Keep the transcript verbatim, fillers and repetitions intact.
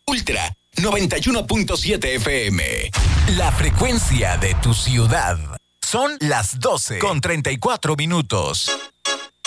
Ultra noventa y uno punto siete F M. La frecuencia de tu ciudad. Son las doce con treinta y cuatro minutos.